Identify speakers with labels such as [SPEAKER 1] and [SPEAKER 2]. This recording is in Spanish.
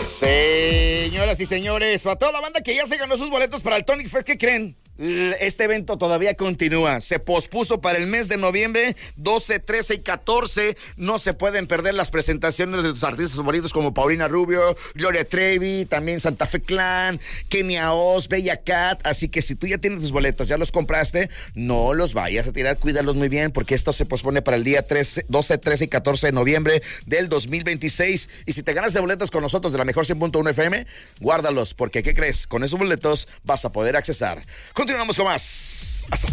[SPEAKER 1] Señoras y señores, para toda la banda que ya se ganó sus boletos para el Tonic Fest, ¿qué creen? Este evento todavía continúa. Se pospuso para el mes de noviembre 12, 13 y 14. No se pueden perder las presentaciones de tus artistas favoritos como Paulina Rubio, Gloria Trevi, también Santa Fe Clan, Kenia Oz, Bella Cat. Así que si tú ya tienes tus boletos, ya los compraste, no los vayas a tirar, cuídalos muy bien, porque esto se pospone para el día 12, 13 y 14 de noviembre del 2026. Y si te ganas de boletos con nosotros de la mejor 100.1 FM, guárdalos, porque ¿qué crees? Con esos boletos vas a poder accesar. Continuamos con más. Hasta